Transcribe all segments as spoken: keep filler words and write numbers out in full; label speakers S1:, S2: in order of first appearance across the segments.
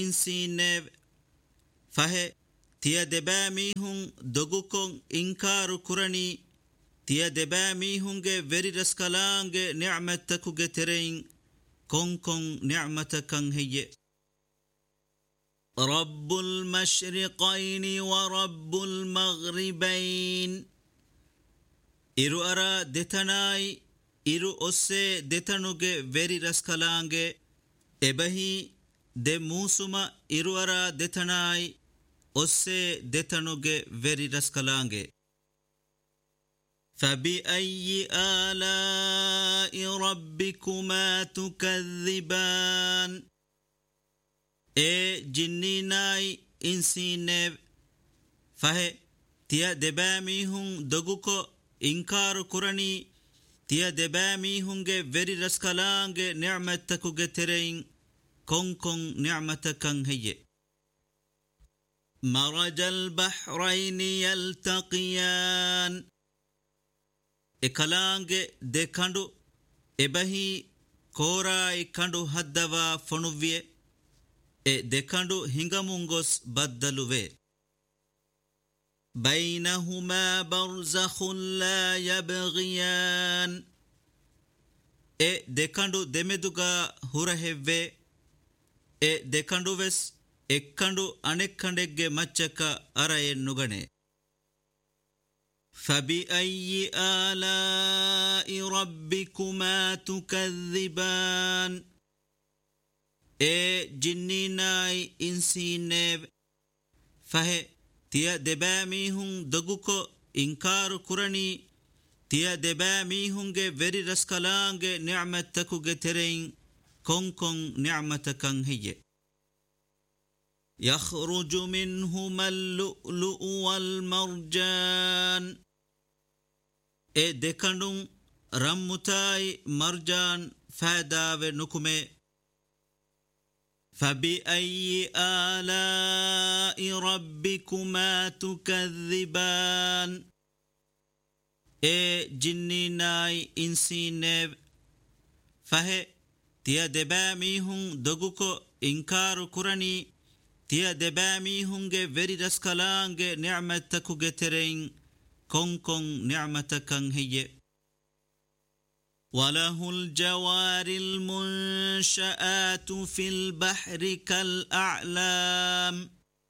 S1: insinev fahe tiya debamihun dogukon inkaru kurani tiya debamihunge veri raskalange ni'matakuge terein konkon ni'matakan heye rabbul mashriqaini wa rabbul maghribain iru ara detanai iru osse detanuge veri raskalange ebahi de musuma iru ara detanai osse detanuge veri raskalange فبأي آلاء ربكما تكذبان اي جنيناي انسينيف فهي تيا دباميهم دغوكو انكار كراني تيا دباميهم غيري رسكالانغ نعمتكو غترين كون كون نعمتكن هي مرج البحرين يلتقيان ekalange dekandu ebahi korai kandu haddawa fonuvie e dekandu hingamungos baddaluve bainahuma barzakhun la yabghiyan e dekandu demeduga hurahevve e dekandu ves ekkandu anekkandegge machchaka araye nugane فبأي آلاء ربكما تكذبان اي جنيناي انسينيف فهي تيا دباميهم دغوكو انكار كراني تيا دباميهم جي فيري رسكالانج نعمتكو جترين كون كون نعمتكن هي يخرج منهما اللؤلؤ والمرجان e dekandun rammutai marjan fadave nukume فبأي آلاء ربكما تكذبان e jinninaai insinev fahe tiya debamihun doguko inkaru kurani tiya debamihunge veri raskalange ni'matakuge terein konkon ni'matakan heye وله الجوار المنشآت في البحر كالأعلام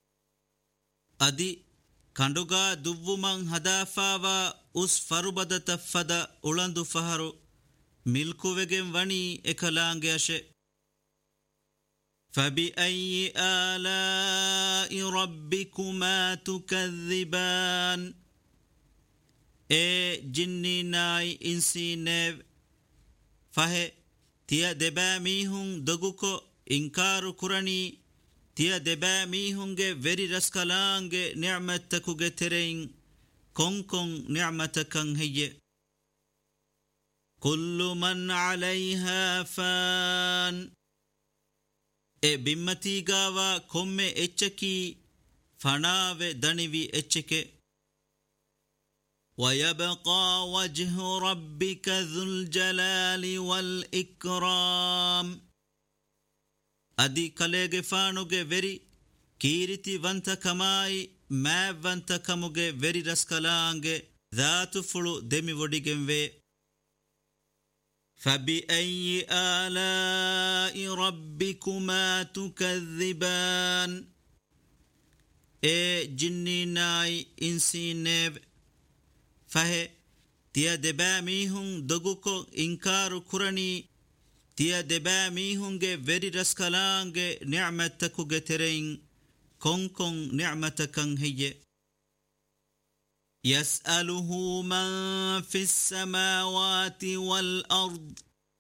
S1: أدي كندوغا دوومن هدافاوا اس فربد تفدا أولاندو فهرو ملكو وگن وني اكلانگيش فبأي آلاء ربكما تكذبان اي جنيناي انسينيف فهي تيا دباميهم دغوكو انكار كراني تيا دباميهم گه وری رسکلانگ نعمتكو گه ترين كون كون نعمتكن هي كل من عليها فان e bimmati gawa komme echki fanave danivi echke ويبقى وجه ربك ذو الجلال والإكرام أدي كاليغ فانوغ وري كيرتي وانت كماي ما وانت كموغ وري رسكالانغ ذات فلو دمي وديگن وي فبأي آلاء ربكما تكذبان اي جنيناي انسينيف فهي تيا دباميهم دغوكو انكار كراني تيا دباميهم گه وری رسکلانگ نعمتكو گترين كون كون نعمتكن هي يسأله من في السماوات والأرض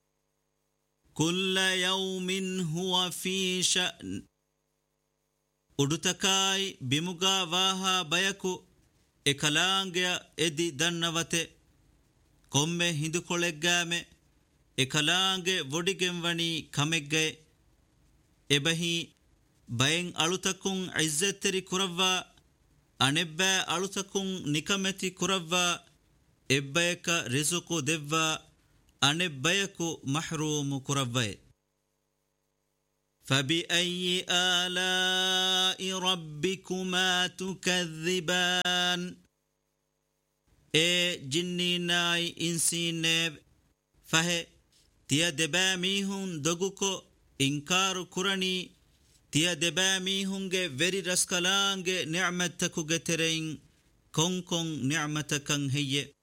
S1: كل يوم هو في شأن udutakai bimuga vaha bayaku ekalaangya edi dannavate komme hindu koleggaame ekalaange vodigen wani kamegge ebahi bayen alutakun izzetteri kuravva anebba alutakun nikameti kuravva ebbayaka rizuku devva anebbayaku mahrumu kuravva فبأي آلاء ربكما تكذبان اي جنيناي انسينيب فه تيا دباميهن دغوكو انكار كراني تيا دباميهنگه وري رسكلانگه نعمتكو گترين كون كون نعمتكن هي